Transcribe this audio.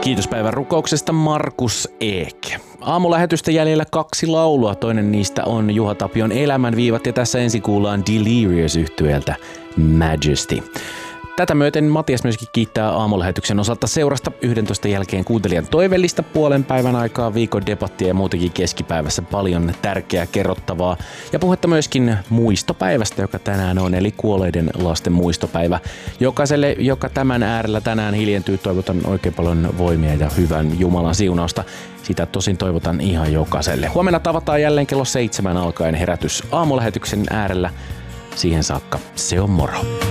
Kiitos päivän rukouksesta Markus Eek. Aamulähetystä jäljellä 2 laulua. Toinen niistä on Juha Tapion Elämänviivat ja tässä ensin kuullaan Delirious-yhtyeeltä Majesty. Tätä myöten Matias myöskin kiittää aamulähetyksen osalta seurasta 11 jälkeen kuuntelijan toivellista puolen päivän aikaa, viikon debattia ja muutenkin keskipäivässä paljon tärkeää kerrottavaa. Ja puhetta myöskin muistopäivästä, joka tänään on, eli kuolleiden lasten muistopäivä. Jokaiselle, joka tämän äärellä tänään hiljentyy, toivotan oikein paljon voimia ja hyvän Jumalan siunausta. Sitä tosin toivotan ihan jokaiselle. Huomenna tavataan jälleen kello 7 alkaen herätys aamulähetyksen äärellä. Siihen saakka se on moro.